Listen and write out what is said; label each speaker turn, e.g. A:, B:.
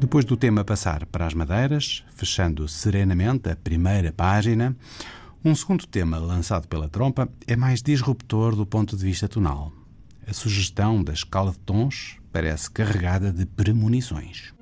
A: Depois do tema passar para as madeiras, fechando serenamente a primeira página, um segundo tema lançado pela trompa é mais disruptor do ponto de vista tonal. A sugestão da escala de tons parece carregada de premonições.